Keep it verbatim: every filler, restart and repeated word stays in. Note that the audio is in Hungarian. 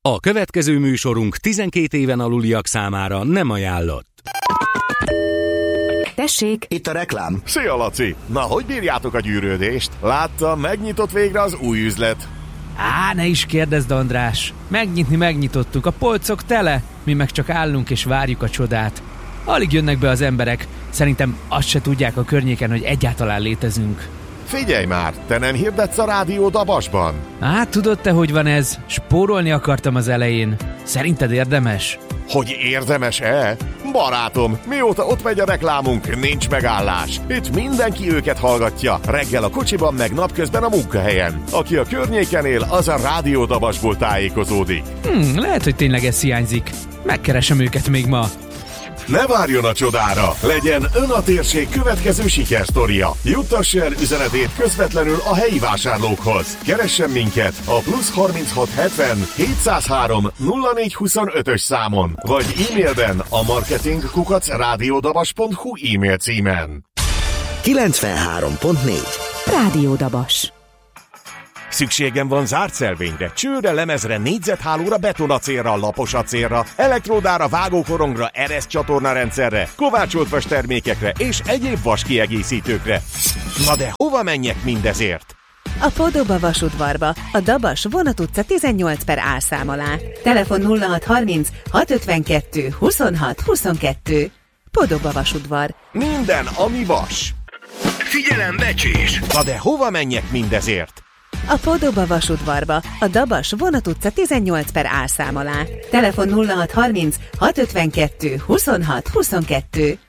A következő műsorunk tizenkét éven aluliak számára nem ajánlott. Tessék! Itt a reklám. Szia, Laci! Na, hogy bírjátok a gyűrődést? Láttam, megnyitott végre az új üzlet. Á, ne is kérdezd, András! Megnyitni megnyitottuk, a polcok tele, mi meg csak állunk és várjuk a csodát. Alig jönnek be az emberek, szerintem azt se tudják a környéken, hogy egyáltalán létezünk. Figyelj már, te nem hirdetsz a Rádió Dabasban? Á, tudod te, hogy van ez? Spórolni akartam az elején. Szerinted érdemes? Hogy érdemes-e? Barátom, mióta ott megy a reklámunk, nincs megállás. Itt mindenki őket hallgatja, reggel a kocsiban, meg napközben a munkahelyen. Aki a környéken él, az a Rádió Dabasból tájékozódik. Hmm, lehet, hogy tényleg ez hiányzik. Megkeresem őket még ma. Ne várjon a csodára! Legyen ön a térség következő sikersztoria. Juttassa el üzenetét közvetlenül a helyi vásárlókhoz. Keressen minket a plusz harminchat hetven hétszázhárom nulla négy huszonötös számon, vagy e-mailben a marketing kukac rádiódabas pont hu e-mail címen. kilencvenhárom pont négy Rádió Dabas. Szükségem van zárt szelvényre, csőre, lemezre, négyzethálóra, betonacélra, laposacélra, elektródára, vágókorongra, ereszcsatornarendszerre, kovácsolt vas termékekre és egyéb vas kiegészítőkre. Na de hova menjek mindezért? A Podoba vasudvarba, a Dabas Vonat utca tizennyolc per A szám alá. Telefon nulla hat harminc hat ötvenkettő huszonhat huszonkettő. Podoba vasudvar. Minden, ami vas. Figyelem, becsés! Na de hova menjek mindezért? A Podoba vasudvarba, a Dabas Vonat utca tizennyolc per A szám alá. Telefon nulla hat harminc hat ötvenkettő huszonhat huszonkettő.